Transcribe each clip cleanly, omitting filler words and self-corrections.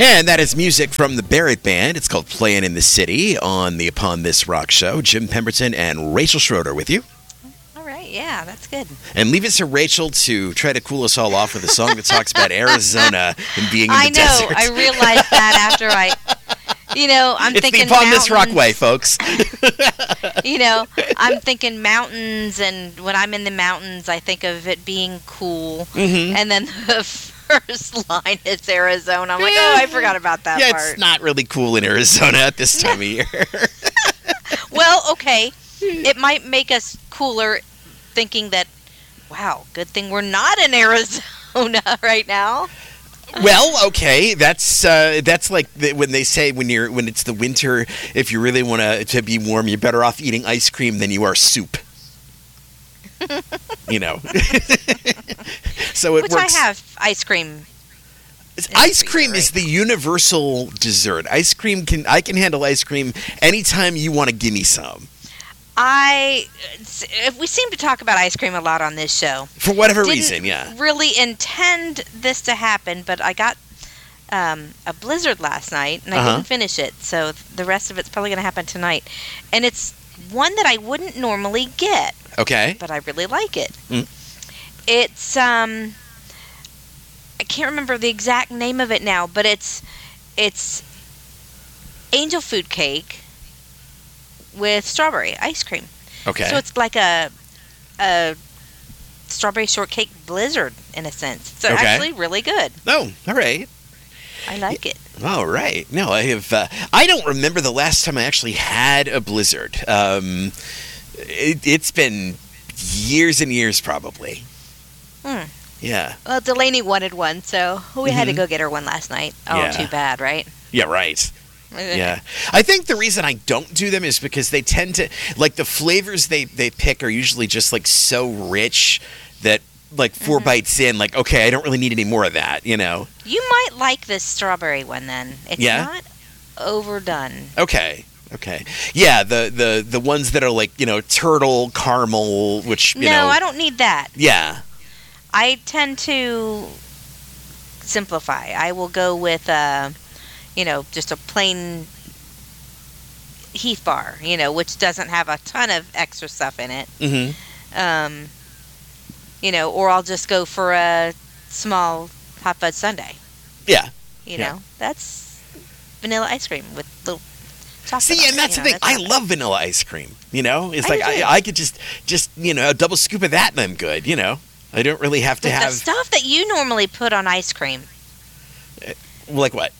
And that is music from the Barrett Band. It's called Playing in the City on the Upon This Rock Show. Jim Pemberton and Rachel Schroeder with you. All right, yeah, that's good. And leave it to Rachel to try to cool us all off with a song that talks about Arizona and being in the desert. I realized that after I'm thinking it's the Upon This Rock way, folks. I'm thinking mountains, and when I'm in the mountains, I think of it being cool. Mm-hmm. And then the first line is Arizona. I'm like, oh, I forgot about that part. It's not really cool in Arizona at this time of year. Well, okay. It might make us cooler thinking that, wow, good thing we're not in Arizona right now. Well, okay, that's like when they say when it's the winter, if you really want to be warm, you're better off eating ice cream than you are soup. So it Which works. I have ice cream. Ice cream is the universal dessert. I can handle ice cream anytime you want to give me some. We seem to talk about ice cream a lot on this show. For whatever reason, yeah. Really intend this to happen, but I got a blizzard last night, and I didn't finish it, so the rest of it's probably going to happen tonight. And it's one that I wouldn't normally get. Okay. But I really like it. Mm. It's, I can't remember the exact name of it now, but it's angel food cake with strawberry ice cream. Okay. So it's like a strawberry shortcake blizzard in a sense. So actually really good. Oh, all right. I like it. All right. No, I have. I don't remember the last time I actually had a blizzard. It's been years and years, probably. Hmm. Yeah. Well, Delaney wanted one, so we had to go get her one last night. Oh, yeah. Too bad, right? Yeah, right. Yeah. I think the reason I don't do them is because they tend to, like, the flavors they pick are usually just, like, so rich that, like, 4 bites in, like, okay, I don't really need any more of that, You might like this strawberry one, then. It's not overdone. Okay. Yeah, the ones that are, like, turtle, caramel, which, No, I don't need that. Yeah. I tend to simplify. I will go with, just a plain Heath bar, which doesn't have a ton of extra stuff in it. Mm-hmm. Or I'll just go for a small hot fudge sundae. Yeah. That's vanilla ice cream with little chocolate. See, and that's the thing. I love vanilla ice cream. It's like I could just a double scoop of that and I'm good. I don't really have to have the stuff that you normally put on ice cream. Like what?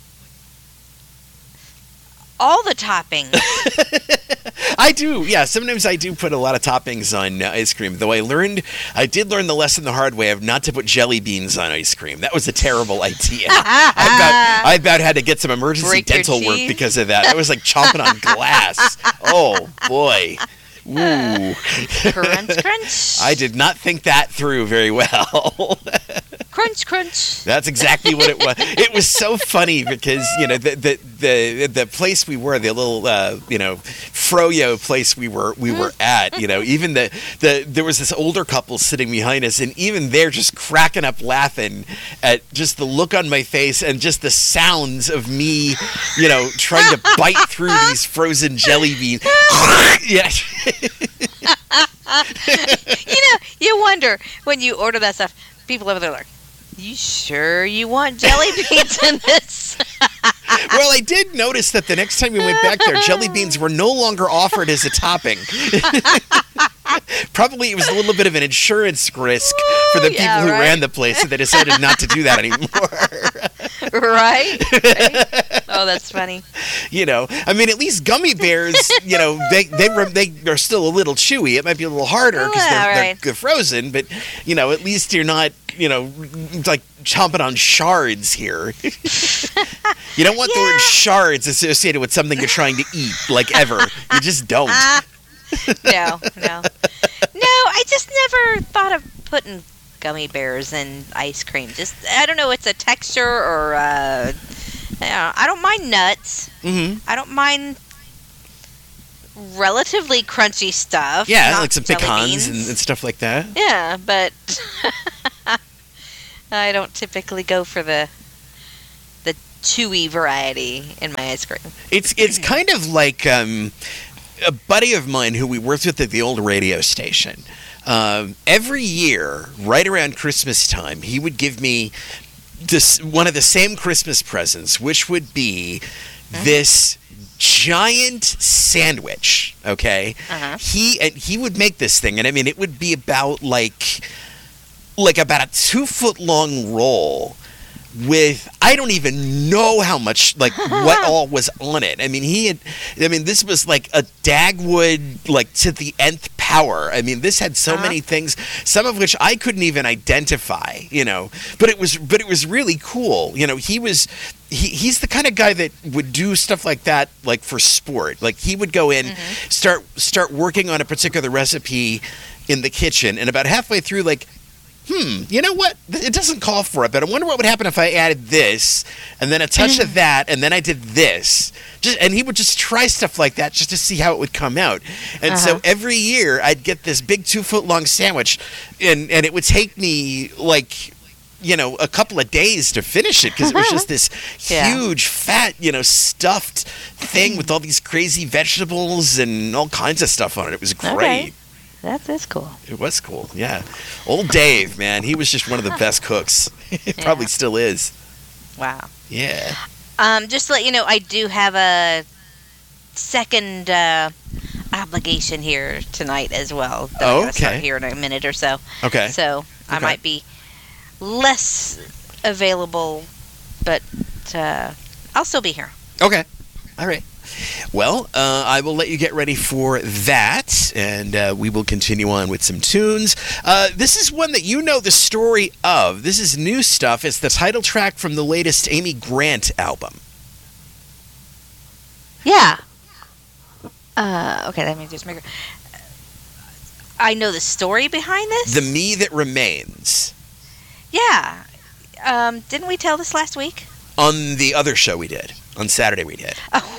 All the toppings. I do, yeah. Sometimes I do put a lot of toppings on ice cream, though I did learn the lesson the hard way of not to put jelly beans on ice cream. That was a terrible idea. I about had to get some emergency dental work because of that. I was like chomping on glass. Oh, boy. Ooh. Crunch, crunch. I did not think that through very well. Crunch, crunch. That's exactly what it was. It was so funny because the place we were, the little froyo place we were at, even there was this older couple sitting behind us, and even they're just cracking up laughing at just the look on my face and just the sounds of me, trying to bite through these frozen jelly beans. Yeah. You wonder when you order that stuff, people over there are like, you sure you want jelly beans in this? Well, I did notice that the next time we went back there, jelly beans were no longer offered as a topping. Probably it was a little bit of an insurance risk for the people who ran the place, so they decided not to do that anymore. Right? Oh, that's funny. At least gummy bears, they're still a little chewy. It might be a little harder because they're frozen, but, at least you're not, like chomping on shards here. You don't want the word shards associated with something you're trying to eat, like ever. You just don't. No. I just never thought of putting gummy bears in ice cream. Just, I don't know, it's a texture or, I don't mind nuts. Mm-hmm. I don't mind relatively crunchy stuff. Yeah, like some pecans and stuff like that. Yeah, but I don't typically go for the the chewy variety in my ice cream. It's kind of like a buddy of mine who we worked with at the old radio station. Every year, right around Christmas time, he would give me one of the same Christmas presents, which would be this giant sandwich. Okay, he would make this thing, and I mean, it would be about like about a 2-foot long roll with I don't even know how much what all was on it. I mean this was like a Dagwood like to the nth power. I mean this had so many things, some of which I couldn't even identify, but it was really cool. He's the kind of guy that would do stuff like that like for sport. Like he would go in, start working on a particular recipe in the kitchen, and about halfway through like, you know what? It doesn't call for it, but I wonder what would happen if I added this, and then a touch of that, and then I did this. And he would just try stuff like that just to see how it would come out. And so every year, I'd get this big 2-foot long sandwich, and it would take me like, a couple of days to finish it because it was just this huge, fat, stuffed thing with all these crazy vegetables and all kinds of stuff on it. It was great. Okay. That's cool. It was cool, yeah. Old Dave, man, he was just one of the best cooks. He probably still is. Wow. Yeah. Just to let you know, I do have a second obligation here tonight as well. That I'm gonna start here in a minute or so. Okay. So I might be less available, but I'll still be here. Okay. All right. Well, I will let you get ready for that, and we will continue on with some tunes. This is one that you know the story of. This is new stuff. It's the title track from the latest Amy Grant album. Yeah. Okay, let me just make it. I know the story behind this. The Me That Remains. Yeah. Didn't we tell this last week? On the other show we did. On Saturday we did. Oh.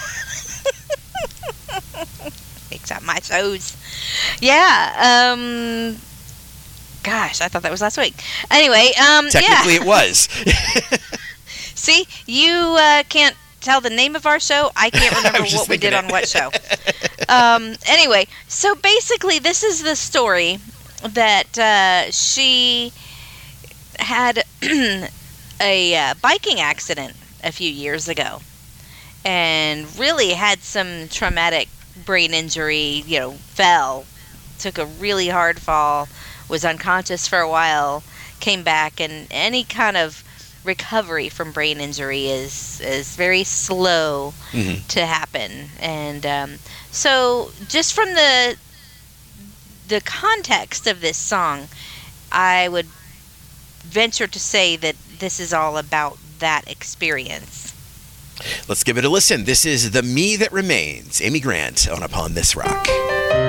Makes up my shows. Yeah. Gosh, I thought that was last week. Anyway, technically it was. See, you can't tell the name of our show. I can't remember what we did on what show. Anyway, so basically this is the story that she had a biking accident a few years ago and really had some traumatic brain injury, fell, took a really hard fall, was unconscious for a while, came back, and any kind of recovery from brain injury is very slow to happen. And so just from the context of this song, I would venture to say that this is all about that experience. Let's give it a listen. This is The Me That Remains, Amy Grant on Upon This Rock.